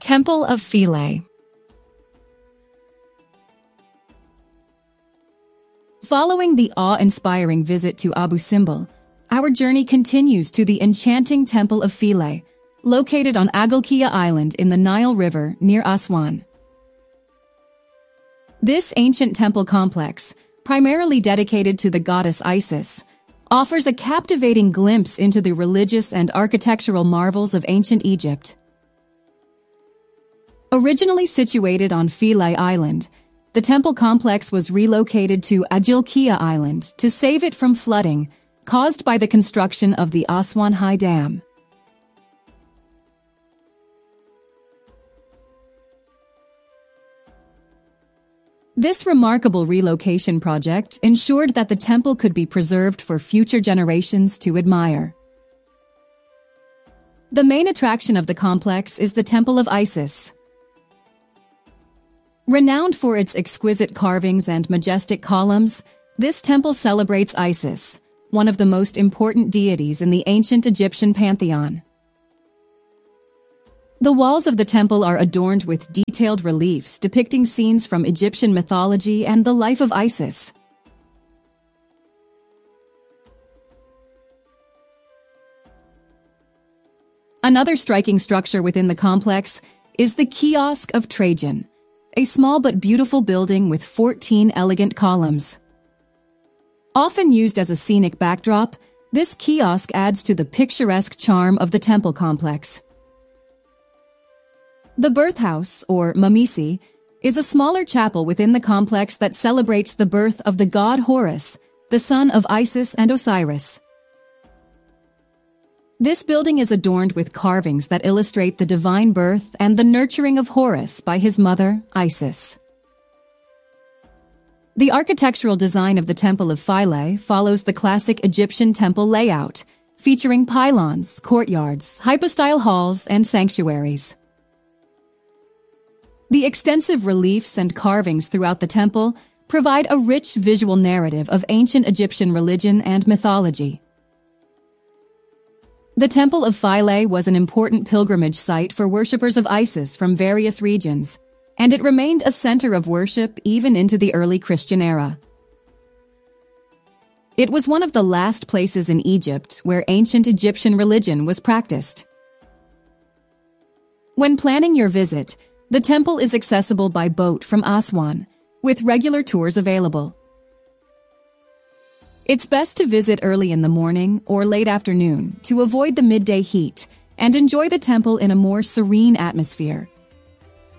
Temple of Philae. Following the awe-inspiring visit to Abu Simbel, our journey continues to the enchanting Temple of Philae, located on Agilkia Island in the Nile River near Aswan. This ancient temple complex, primarily dedicated to the goddess Isis, offers a captivating glimpse into the religious and architectural marvels of ancient Egypt. Originally situated on Philae Island, the temple complex was relocated to Agilkia Island to save it from flooding caused by the construction of the Aswan High Dam. This remarkable relocation project ensured that the temple could be preserved for future generations to admire. The main attraction of the complex is the Temple of Isis. Renowned for its exquisite carvings and majestic columns, this temple celebrates Isis, one of the most important deities in the ancient Egyptian pantheon. The walls of the temple are adorned with detailed reliefs depicting scenes from Egyptian mythology and the life of Isis. Another striking structure within the complex is the Kiosk of Trajan, a small but beautiful building with 14 elegant columns. Often used as a scenic backdrop, this kiosk adds to the picturesque charm of the temple complex. The Birth House, or Mamisi, is a smaller chapel within the complex that celebrates the birth of the god Horus, the son of Isis and Osiris. This building is adorned with carvings that illustrate the divine birth and the nurturing of Horus by his mother, Isis. The architectural design of the Temple of Philae follows the classic Egyptian temple layout, featuring pylons, courtyards, hypostyle halls, and sanctuaries. The extensive reliefs and carvings throughout the temple provide a rich visual narrative of ancient Egyptian religion and mythology. The Temple of Philae was an important pilgrimage site for worshippers of Isis from various regions, and it remained a center of worship even into the early Christian era. It was one of the last places in Egypt where ancient Egyptian religion was practiced. When planning your visit, the temple is accessible by boat from Aswan, with regular tours available. It's best to visit early in the morning or late afternoon to avoid the midday heat and enjoy the temple in a more serene atmosphere.